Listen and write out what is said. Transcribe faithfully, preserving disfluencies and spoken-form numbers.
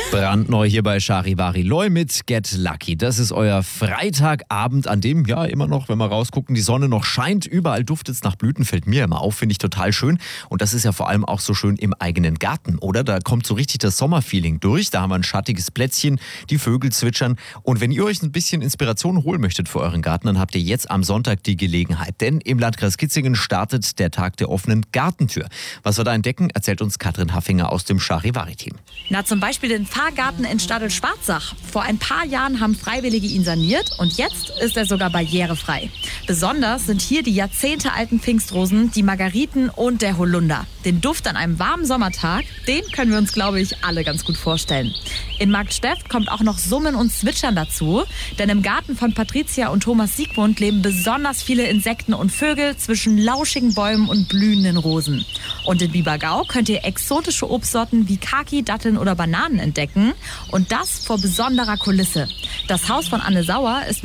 Brandneu hier bei Charivari Loy mit Get Lucky. Das ist euer Freitagabend, an dem ja immer noch, wenn wir rausgucken, die Sonne noch scheint. Überall duftet es nach Blüten, fällt mir immer auf, finde ich total schön. Und das ist ja vor allem auch so schön im eigenen Garten, oder? Da kommt so richtig das Sommerfeeling durch. Da haben wir ein schattiges Plätzchen, die Vögel zwitschern. Und wenn ihr euch ein bisschen Inspiration holen möchtet für euren Garten, dann habt ihr jetzt am Sonntag die Gelegenheit. Denn im Landkreis Kitzingen startet der Tag der offenen Gartentür. Was wir da entdecken, erzählt uns Katrin Haffinger aus dem Charivari-Team. Na, zum Beispiel den Fahrgarten in Stadl-Schwarzach. Vor ein paar Jahren haben Freiwillige ihn saniert und jetzt ist er sogar barrierefrei. Besonders sind hier die jahrzehntealten Pfingstrosen, die Margariten und der Holunder. Den Duft an einem warmen Sommertag, den können wir uns, glaube ich, alle ganz gut vorstellen. In Marktsteft kommt auch noch Summen und Zwitschern dazu, denn im Garten von Patricia und Thomas Siegmund leben besonders viele Insekten und Vögel zwischen lauschigen Bäumen und blühenden Rosen. Und in Biebergau könnt ihr exotische Obstsorten wie Kaki, Datteln oder Bananen entdecken und das vor besonderer Kulisse. Das Haus von Anne Sauer ist